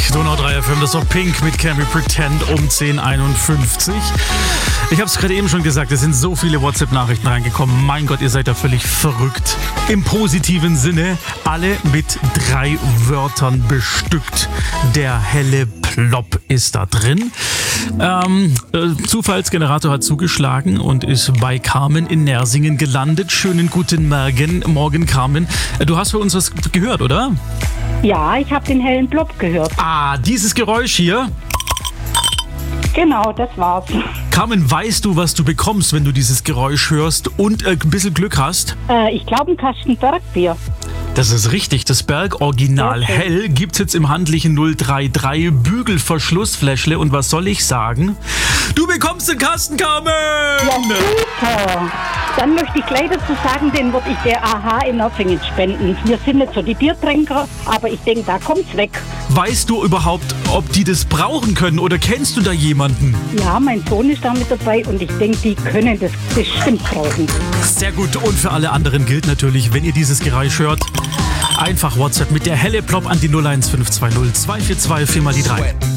Donau 3 FM, das ist doch Pink mit Can We Pretend um 10:51. Ich habe es gerade eben schon gesagt, es sind so viele WhatsApp-Nachrichten reingekommen. Mein Gott, ihr seid da völlig verrückt. Im positiven Sinne, alle mit 3 Wörtern bestückt. Der helle Plop ist da drin. Zufallsgenerator hat zugeschlagen und ist bei Carmen in Nersingen gelandet. Schönen guten Morgen, Carmen. Du hast für uns was gehört, oder? Ja, ich habe den hellen Plop gehört. Ah, dieses Geräusch hier. Genau, das war's. Carmen, weißt du, was du bekommst, wenn du dieses Geräusch hörst und ein bisschen Glück hast? Ich glaube, ein Kasten Bergbier. Das ist richtig. Das Berg Original Okay. Hell gibt's jetzt im handlichen 033 Bügelverschlussfläschle. Und was soll ich sagen? Du bekommst den Kasten, Carmen! Ja, super. Dann möchte ich gleich dazu sagen, den würde ich der AHA in Nersingen spenden. Wir sind nicht so die Biertrinker, aber ich denke, da kommt's weg. Weißt du überhaupt, ob die das brauchen können oder kennst du da jemanden? Ja, mein Sohn ist da mit dabei und ich denke, die können das bestimmt brauchen. Sehr gut. Und für alle anderen gilt natürlich, wenn ihr dieses Geräusch hört, einfach WhatsApp mit der helle Plop an die 01520 242 4 mal die 3.